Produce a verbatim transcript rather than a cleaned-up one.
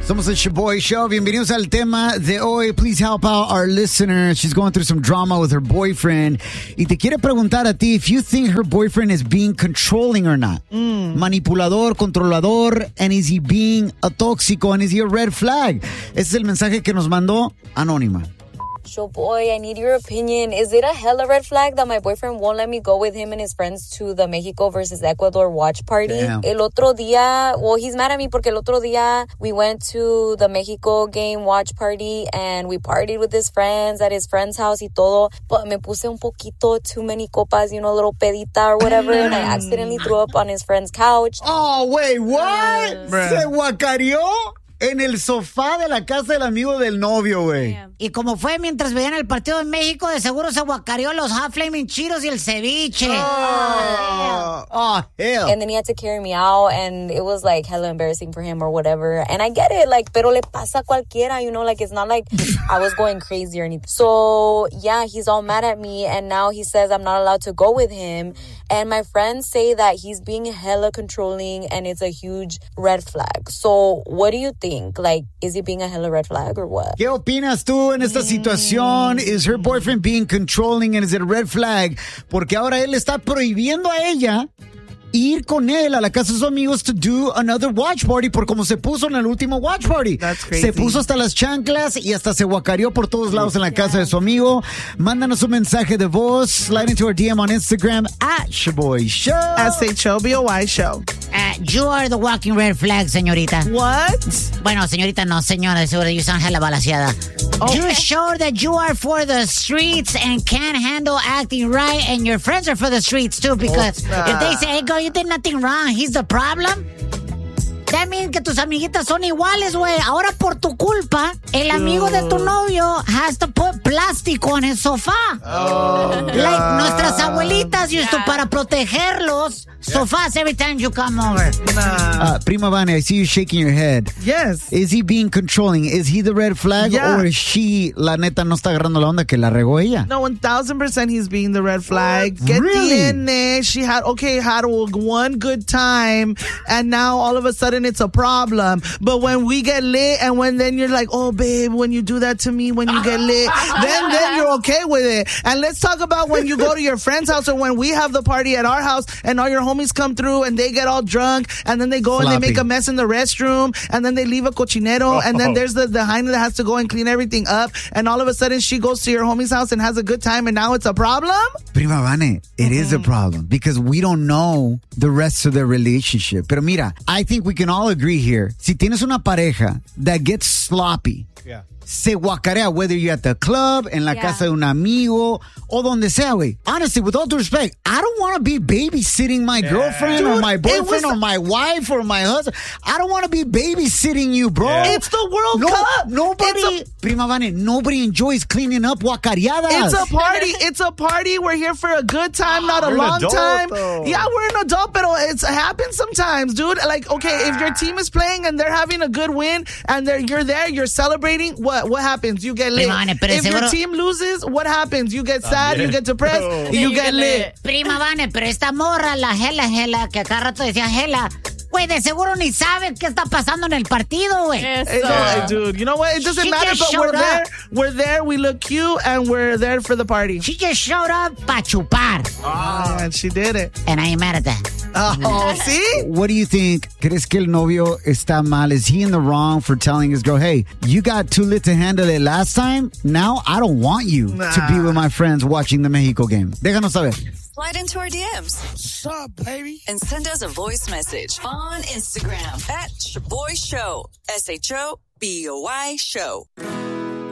Somos el Shaboy Show. Bienvenidos al tema de hoy. Please help out our listener. She's going through some drama with her boyfriend. Y te quiere preguntar a ti if you think her boyfriend is being controlling or not. Mm. Manipulador, controlador. And is he being a tóxico? And is he a red flag? Ese es el mensaje que nos mandó Anónima. Shaboy, I need your opinion. Is it a hella red flag that my boyfriend won't let me go with him and his friends to the Mexico versus Ecuador watch party? Damn. El otro día, well, he's mad at me porque el otro día we went to the Mexico game watch party and we partied with his friends at his friend's house y todo, but me puse un poquito too many copas, you know, a little pedita or whatever, and I accidentally threw up on his friend's couch. Oh, wait, what? Uh, ¿Se guacareó? En el sofá de la casa del amigo del novio, güey. Y como fue mientras veían el partido en México, de seguro se guacareó los hot flaming Cheetos y el ceviche. Oh, oh, hell. And then he had to carry me out, and it was like hella embarrassing for him or whatever. And I get it, like, pero le pasa a cualquiera, you know, like, it's not like I was going crazy or anything. So, yeah, he's all mad at me, and now he says I'm not allowed to go with him. And my friends say that he's being hella controlling, and it's a huge red flag. So, what do you think? Like, is he being a hella red flag or what? ¿Qué opinas tú en esta situación? Is her boyfriend being controlling and is it a red flag? Porque ahora él está prohibiendo a ella ir con él a la casa de sus amigos to do another watch party por como se puso en el último watch party. That's crazy. Se puso hasta las chanclas y hasta se guacareó por todos lados en la casa de su amigo. Mándanos un mensaje de voz. Slide into our D M on Instagram at Shaboy Show. S H O B O Y Show. Uh, you are the walking red flag, señorita. What? Bueno, señorita, no, señora. Seguro you sound hella balaseada. Oh. You show that you are for the streets and can't handle acting right, and your friends are for the streets too, because Oh, if they say, hey, girl, you did nothing wrong, he's the problem. That means que tus amiguitas son iguales, güey. Ahora por tu culpa, el amigo de tu novio has to put plástico en el sofá. Oh, like nuestras abuelitas used to, para protegerlos, sofás every time you come over. Nah. Uh, Prima Vane, I see you shaking your head. Yes. Is he being controlling? Is he the red flag? Yeah. Or is she, la neta, no está agarrando la onda que la regó ella? No, one thousand percent he's being the red flag. Get Really? tiene. She had, okay, had one good time, and now all of a sudden it's a problem. But when we get lit, and when then you're like, oh, babe, when you do that to me, when you get lit, then, then you're okay with it. And let's talk about when you go to your friend's house or when we have the party at our house and all your homies come through and they get all drunk and then they go Sloppy. and they make a mess in the restroom and then they leave a cochinero Oh. and then there's the, the hyena that has to go and clean everything up, and all of a sudden she goes to your homie's house and has a good time and now it's a problem? Prima Vane, it mm-hmm. is a problem because we don't know the rest of their relationship. Pero mira, I think we can all agree here. Si tienes una pareja that gets sloppy, Yeah. se guacarea, whether you're at the club, en la Yeah. casa de un amigo, o donde sea, güey. Honestly, with all due respect, I don't want to be babysitting my Yeah. girlfriend or Dude, my it boyfriend was- or my wife or my husband. I don't want to be babysitting you, bro. Yeah. It's the World No, Cup. nobody, It's Prima Vane, nobody enjoys cleaning up guacareadas. It's a party. It's a party. We're here for a good time, not a You're an long adult, time. though. Yeah, we're an adult, but it's happens sometimes, dude. Like, okay, if your team is playing and they're having a good win and they're you're there, you're celebrating. What what happens? You get lit. Prima Vane, pero If your seguro- team loses, what happens? You get sad. You get depressed. Oh. You get lit. Prima Vane, pero esta morra, la Gela Gela, que a cada rato decía Gela, güey, de seguro ni sabe qué está pasando en el partido, güey. Hey, no, dude, you know what? It doesn't She matter, just but we're showed there. up. We're there. We look cute, and we're there for the party. She just showed up pa' chupar. And she did it. And I ain't mad at that. Oh, see? What do you think? ¿Crees que el novio está mal? Is he in the wrong for telling his girl, hey, you got too lit to handle it last time? Now I don't want you Nah. to be with my friends watching the Mexico game. Déjanos saber. Slide into our D Ms. What's up, baby? And send us a voice message on Instagram at Shaboy Show. S H O B O Y Show.